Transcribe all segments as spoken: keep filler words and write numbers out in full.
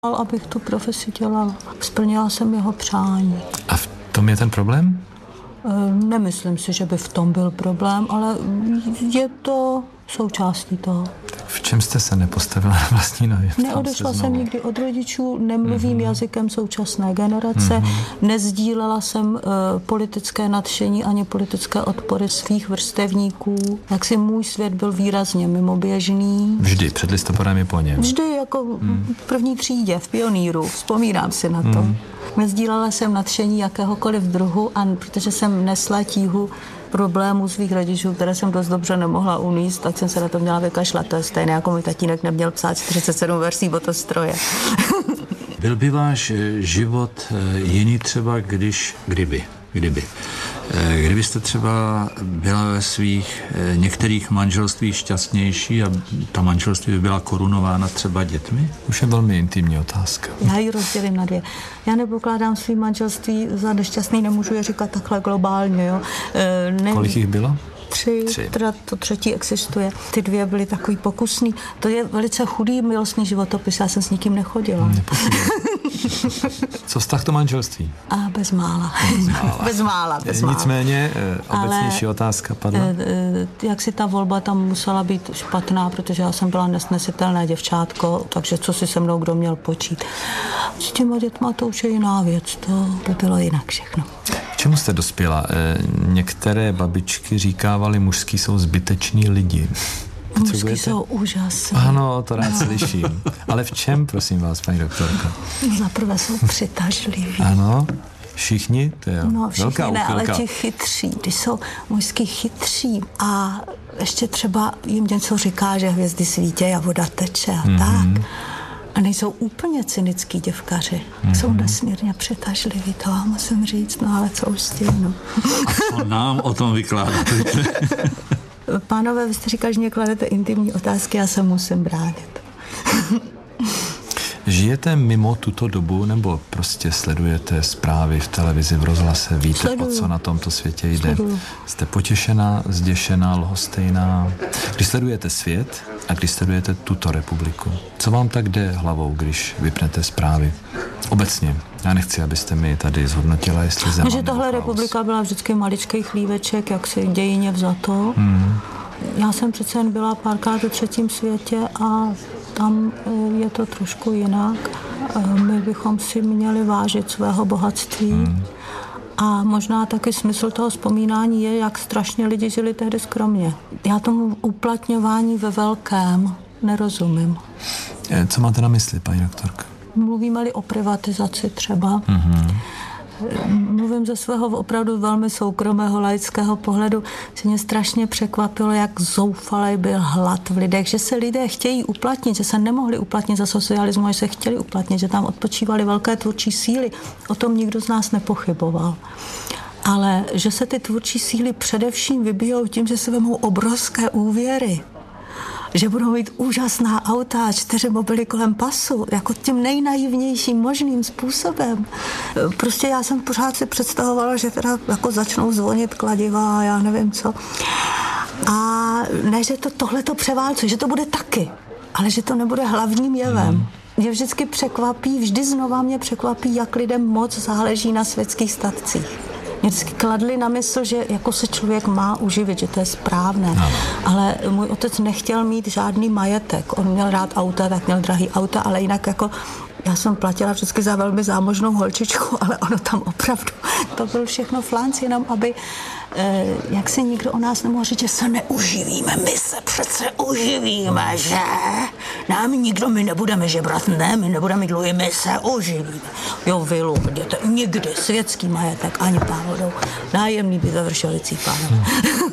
abych tu profesi dělala. Splnila jsem jeho přání. A v tom je ten problém? Nemyslím si, že by v tom byl problém, ale je to součástí toho. V čem jste se nepostavila na vlastní nohy? Neodešla jsem nikdy od rodičů, nemluvím mm-hmm. jazykem současné generace, mm-hmm. nezdílela jsem uh, politické nadšení ani politické odpory svých vrstevníků. Jak si můj svět byl výrazně mimoběžný. Vždy, před listopadem i po něm. Vždy, jako mm. v první třídě, v pioníru, vzpomínám si na to. Mm. Nezdílela jsem nadšení jakéhokoliv druhu, a protože jsem nesla tíhu problémů svých rodičů, které jsem dost dobře nemohla uníst, tak jsem se na to měla vykašlat. To je stejné, jako můj tatínek neměl psát čtyřicet sedm verzí botostroje. Byl by váš život jiný třeba, když, kdyby, kdyby. Kdybyste třeba byla ve svých některých manželstvích šťastnější a ta manželství by byla korunována třeba dětmi? Už je velmi intimní otázka. Já ji rozdělím na dvě. Já nepokládám svý manželství za nešťastný, nemůžu je říkat takhle globálně. Jo. Ne... Kolik jich bylo? Tři, Tři. Teda to třetí existuje. Ty dvě byly takový pokusný. To je velice chudý milostný životopis, já jsem s nikým nechodila. Co vztah to manželství? A bez mála. Bez mála. bez mála, bez mála. Nicméně obecnější Ale, otázka padla. Jak si ta volba tam musela být špatná, protože já jsem byla nesnesitelné děvčátko, takže co si se mnou kdo měl počít. S těma dětma to už je jiná věc, to by bylo jinak všechno. K čemu jste dospěla? Některé babičky říkávaly, mužský jsou zbyteční lidi. Mužský jsou úžasný. Ano, to rád slyším. Ale v čem, prosím vás, paní doktorko? No, zaprvé jsou přitažliví. Ano, všichni? To je no, všichni velká ne, uchylka. Ale ti chytří, když jsou mužský chytří a ještě třeba jim něco říká, že hvězdy svítějí a voda teče a mm-hmm. tak. A nejsou úplně cynický děvkaři. Mm-hmm. Jsou nesmírně přitažliví, to vám musím říct, no ale co už s tím, no. A co nám o tom vykládáte? Pánové, vy jste říkali, že mě kladete intimní otázky, já se musím bránit. Žijete mimo tuto dobu, nebo prostě sledujete zprávy v televizi, v rozhlase, víte, Sleduju. o co na tomto světě jde? Sleduju. Jste potěšená, zděšená, lhostejná? Když sledujete svět a když sledujete tuto republiku, co vám tak jde hlavou, když vypnete zprávy? Obecně. Já nechci, abyste mi tady zhodnotila, jestli Zeman. Že tahle republika byla vždycky maličký chlíveček, jak si dějině vzato. Hmm. Já jsem přece jen byla párkrát ve třetím světě a tam je to trošku jinak. My bychom si měli vážit svého bohatství. Hmm. A možná taky smysl toho vzpomínání je, jak strašně lidi žili tehdy skromně. Já tomu uplatňování ve velkém nerozumím. Co máte na mysli, paní doktorka? Mluvíme-li o privatizaci třeba, mm-hmm. mluvím ze svého opravdu velmi soukromého laického pohledu, že mě strašně překvapilo, jak zoufalý byl hlad v lidech, že se lidé chtějí uplatnit, že se nemohli uplatnit za socialismu, že se chtěli uplatnit, že tam odpočívaly velké tvůrčí síly. O tom nikdo z nás nepochyboval. Ale že se ty tvůrčí síly především vybijou tím, že se vemou obrovské úvěry, že budou mít úžasná auta a čtyři mobily kolem pasu, jako tím nejnaivnějším možným způsobem. Prostě já jsem pořád si představovala, že teda jako začnou zvonit kladiva a já nevím co. A ne, že to tohleto převálcuje, že to bude taky, ale že to nebude hlavním jevem. Mm. Mě vždycky překvapí, vždy znova mě překvapí, jak lidem moc záleží na světských statcích. Mě vždycky kladli na mysl, že jako se člověk má uživit, že to je správné. No. Ale můj otec nechtěl mít žádný majetek. On měl rád auta, tak měl drahý auta, ale jinak jako já jsem platila vždycky za velmi zámožnou holčičku, ale ono tam opravdu, to byl všechno flanc, jenom aby, eh, jak se nikdo o nás nemohl říct, že se neuživíme, my se přece uživíme, že? Nám nikdo, my nebudeme žebrat, ne, my nebudeme mít dluhy, my se uživíme. Jo, vy luděte, nikdy světský majetek, ani náhodou, nájemný by završelicí pánové.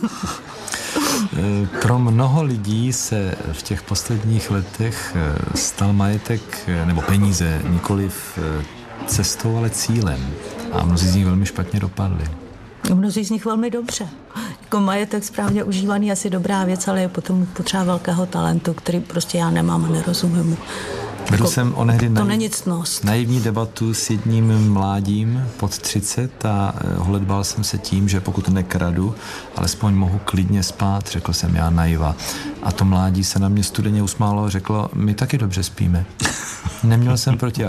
Pro mnoho lidí se v těch posledních letech stal majetek nebo peníze nikoliv cestou, ale cílem. A mnozí z nich velmi špatně dopadli. Mnozí z nich velmi dobře. Jako majetek správně užívaný je asi dobrá věc, ale je potom potřeba velkého talentu, který prostě já nemám a nerozumím mu. Vedl jako, jsem onehdy to naiv, není ctnost. naivní debatu s jedním mládím pod třicet a holedbal jsem se tím, že pokud nekradu, alespoň mohu klidně spát, řekl jsem já naiva. A to mládí se na mě studeně usmálo a řeklo, my taky dobře spíme. Neměl jsem proti